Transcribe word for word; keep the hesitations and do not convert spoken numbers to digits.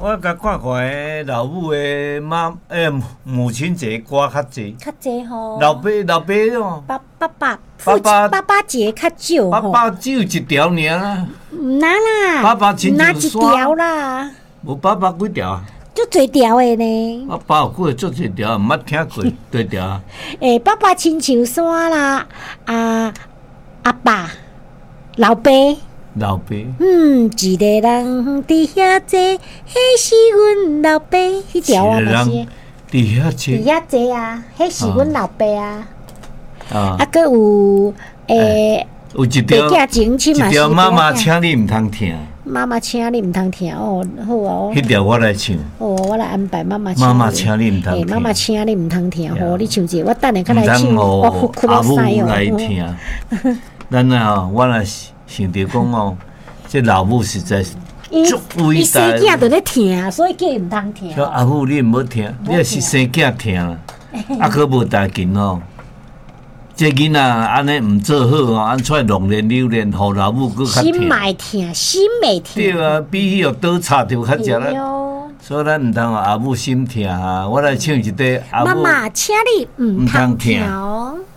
我甲看看老母的妈诶母亲节歌较济， 较济吼。 老爸老爸哦， 爸爸爸爸爸爸爸节较少爸吼。 爸只有一条尔啦， 毋拿啦， 爸爸亲拿一像山条啦， 无爸爸几条啊？ 足侪条的呢。 爸爸有过足一条，毋捌听过几条啊？ 诶，爸爸亲像山啦，啊阿爸老爸。 老爸， 嗯，一个人伫遐坐，迄是阮老爸。迄条啊，嘛是。 伫遐伫坐， 遐坐啊，迄是阮老爸啊。 啊啊，搁有诶， 有一白条囝情亲嘛是。 一条妈妈，请你毋通听， 妈妈请你毋通听哦，好啊。 迄条我来唱。 哦，我来安排妈妈。 妈妈请你毋通诶， 听， 妈妈请你毋通听，好，你唱一个，我等下较来毋唱。 通我互哭阿母到塞来哦。 听。咱啊吼，我来想着讲哦，这老母实在是足伟伊生大。 囝就咧听，所以叫伊毋通听。 说阿母你毋好听，你若是生囝听啦，啊可无大紧吼。这囡仔安尼毋做好吼，安出来弄练溜练，互老母搁较心听。 袂听，心袂听。 对啊，比迄个倒插着较食对啦。 哦。 所以咱毋通互阿母心疼啊！我来唱一块阿母。 妈妈，请你毋通听哦。